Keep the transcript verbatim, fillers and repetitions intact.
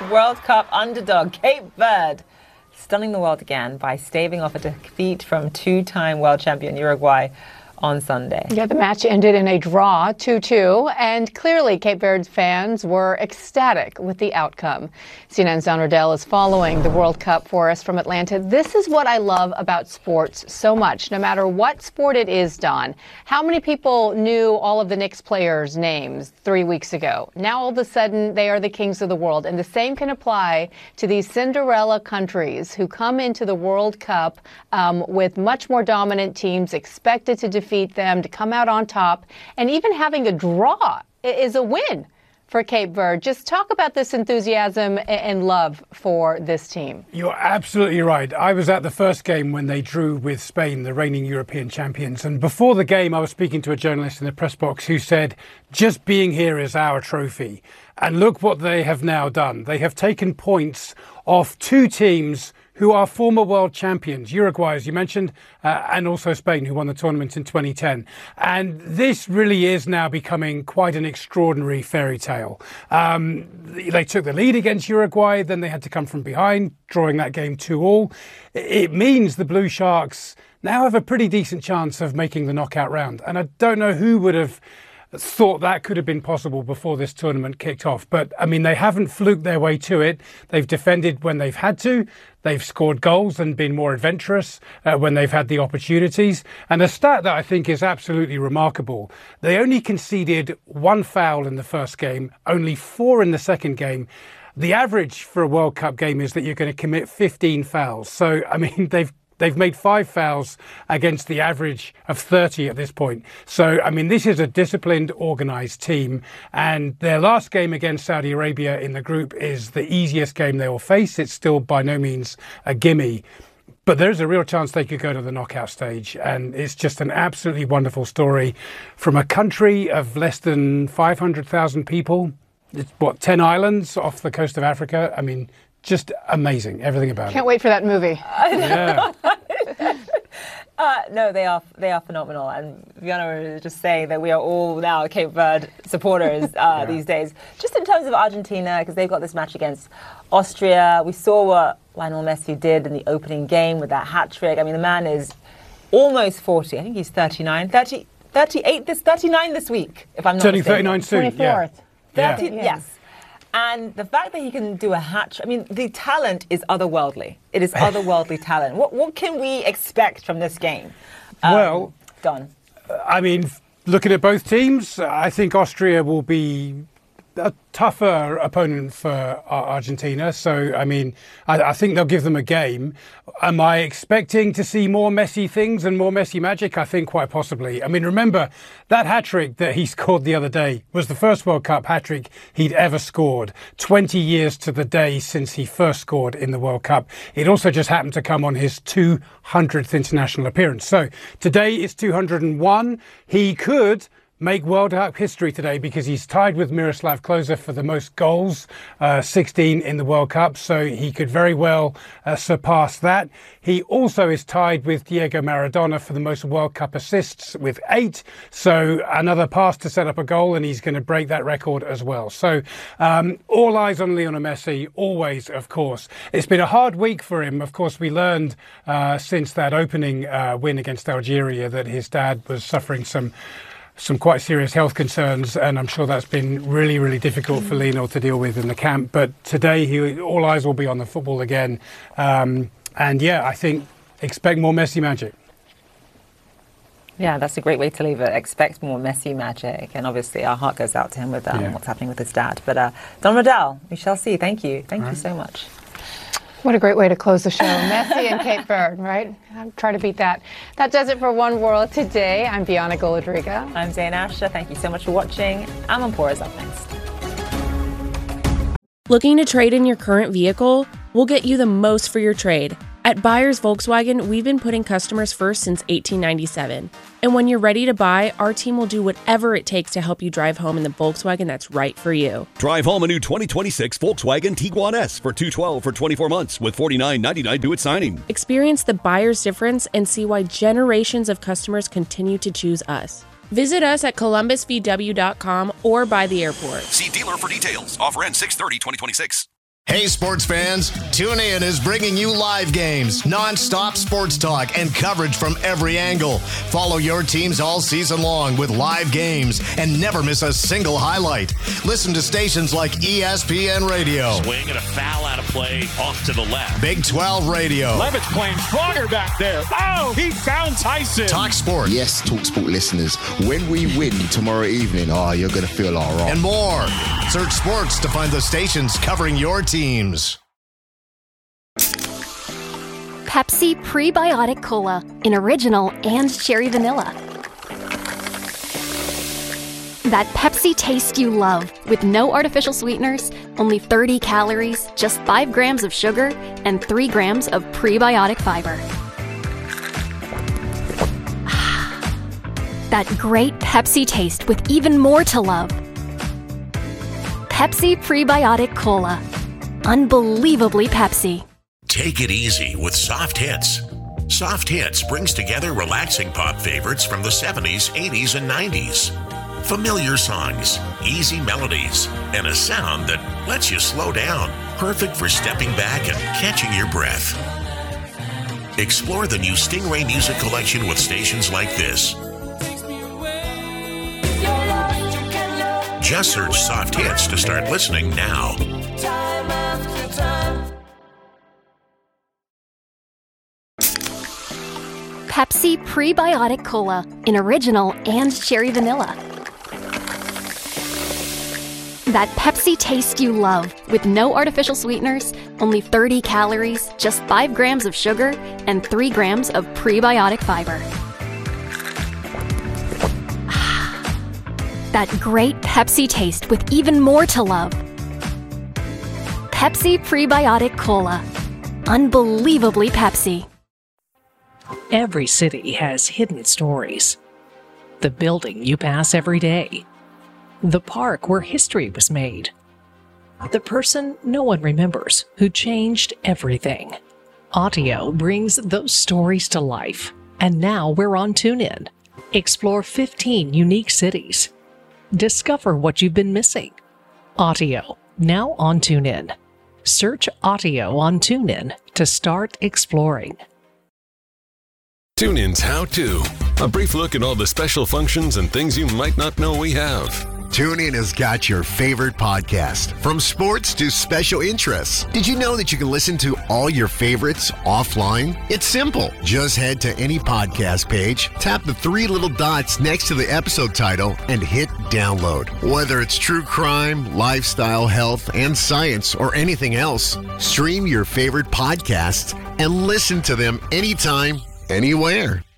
World Cup underdog Cape Verde stunning the world again by staving off a defeat from two-time world champion Uruguay on Sunday. Yeah, the match ended in a draw, two two, and clearly Cape Verde's fans were ecstatic with the outcome. C N N's Don Riddell is following the World Cup for us from Atlanta. This is what I love about sports so much, no matter what sport it is, Don. How many people knew all of the Knicks players' names three weeks ago? Now all of a sudden they are the kings of the world, and the same can apply to these Cinderella countries who come into the World Cup um, with much more dominant teams expected to defeat them, to come out on top, and even having a draw is a win for Cape Verde. Just talk about this enthusiasm and love for this team. You're absolutely right. I was at the first game when they drew with Spain, the reigning European champions. And before the game, I was speaking to a journalist in the press box who said, just being here is our trophy. And look what they have now done. They have taken points off two teams who are former world champions, Uruguay, as you mentioned, uh, and also Spain, who won the tournament in twenty ten. And this really is now becoming quite an extraordinary fairy tale. Um, they took the lead against Uruguay, then they had to come from behind, drawing that game two all. It means the Blue Sharks now have a pretty decent chance of making the knockout round. And I don't know who would have thought that could have been possible before this tournament kicked off. But, I mean, they haven't fluked their way to it. They've defended when they've had to. They've scored goals and been more adventurous uh, when they've had the opportunities. And a stat that I think is absolutely remarkable, they only conceded one foul in the first game, only four in the second game. The average for a World Cup game is that you're going to commit fifteen fouls. So, I mean, they've They've made five fouls against the average of thirty at this point. So, I mean, this is a disciplined, organised team. And their last game against Saudi Arabia in the group is the easiest game they will face. It's still by no means a gimme. But there's a real chance they could go to the knockout stage. And it's just an absolutely wonderful story from a country of less than five hundred thousand people. It's, what, ten islands off the coast of Africa? I mean, just amazing, everything about it. Can't wait for that movie. Yeah. uh, no, they are they are phenomenal. And Fiona was just saying that we are all now Cape Verde supporters uh, yeah. these days. Just in terms of Argentina, because they've got this match against Austria. We saw what Lionel Messi did in the opening game with that hat-trick. I mean, the man is almost forty. I think he's thirty-nine. thirty, thirty-eight, this, thirty-nine this week, if I'm not Turning mistaken. thirty-nine soon, twenty-fourth. Yeah. thirty, yeah. Yes. And the fact that he can do a hat, I mean, the talent is otherworldly. It is otherworldly talent. What what can we expect from this game? Um, well, Don. I mean, looking at both teams, I think Austria will be a tougher opponent for Argentina. So, I mean, I, I think they'll give them a game. Am I expecting to see more Messi things and more Messi magic? I think quite possibly. I mean, remember, that hat-trick that he scored the other day was the first World Cup hat-trick he'd ever scored. twenty years to the day since he first scored in the World Cup. It also just happened to come on his two hundredth international appearance. So, today is two hundred and one. He could make World Cup history today because he's tied with Miroslav Klose for the most goals, uh, sixteen in the World Cup. So he could very well uh, surpass that. He also is tied with Diego Maradona for the most World Cup assists with eight. So another pass to set up a goal, and he's going to break that record as well. So um, all eyes on Lionel Messi, always, of course. It's been a hard week for him. Of course, we learned uh, since that opening uh, win against Algeria that his dad was suffering some some quite serious health concerns, and I'm sure that's been really, really difficult for Lionel to deal with in the camp. But today, he, all eyes will be on the football again. Um, and yeah, I think expect more Messi magic. Yeah, that's a great way to leave it. Expect more Messi magic. And obviously, our heart goes out to him with um, yeah. what's happening with his dad. But uh, Don Riddell, we shall see. Thank you. Thank all you right. so much. What a great way to close the show. Messi and Cape Verde, right? I'm trying to beat that. That does it for One World today. I'm Bianca Golodriga. I'm Zain Asher. Thank you so much for watching. Amanpour is up next. Looking to trade in your current vehicle? We'll get you the most for your trade. At Buyers Volkswagen, we've been putting customers first since eighteen ninety-seven. And when you're ready to buy, our team will do whatever it takes to help you drive home in the Volkswagen that's right for you. Drive home a new twenty twenty-six Volkswagen Tiguan S for two hundred twelve dollars for twenty-four months with forty-nine ninety-nine due at signing. Experience the buyer's difference and see why generations of customers continue to choose us. Visit us at columbus v w dot com or by the airport. See dealer for details. Offer ends six thirty twenty twenty-six. Hey sports fans, TuneIn is bringing you live games, non-stop sports talk, and coverage from every angle. Follow your teams all season long with live games and never miss a single highlight. Listen to stations like E S P N Radio. Swing and a foul out of play off to the left. Big twelve Radio. Levitt's playing stronger back there. Oh, he found Tyson. Talk Sport. Yes, Talk Sport listeners, when we win tomorrow evening, oh, you're going to feel all right. And more. Search sports to find the stations covering your teams. Pepsi Prebiotic Cola in original and cherry vanilla. That Pepsi taste you love with no artificial sweeteners, only thirty calories, just five grams of sugar, and three grams of prebiotic fiber. That great Pepsi taste with even more to love. Pepsi Prebiotic Cola. Unbelievably Pepsi. Take it easy with Soft Hits. Soft Hits brings together relaxing pop favorites from the seventies, eighties, and nineties. Familiar songs, easy melodies, and a sound that lets you slow down. Perfect for stepping back and catching your breath. Explore the new Stingray Music Collection with stations like this. Just search Soft Hits to start listening now. Time after time. Pepsi Prebiotic Cola in original and cherry vanilla. That Pepsi taste you love with no artificial sweeteners, only thirty calories, just five grams of sugar, and three grams of prebiotic fiber. That great Pepsi taste with even more to love. Pepsi Prebiotic Cola. Unbelievably Pepsi. Every city has hidden stories. The building you pass every day. The park where history was made. The person no one remembers who changed everything. Audio brings those stories to life. And now we're on TuneIn. Explore fifteen unique cities. Discover what you've been missing. Audio, now on TuneIn. Search Audio on TuneIn to start exploring. TuneIn's How To. A brief look at all the special functions and things you might not know we have. TuneIn has got your favorite podcast, from sports to special interests. Did you know that you can listen to all your favorites offline? It's simple. Just head to any podcast page, tap the three little dots next to the episode title, and hit download. Whether it's true crime, lifestyle, health, and science, or anything else, stream your favorite podcasts and listen to them anytime, anywhere.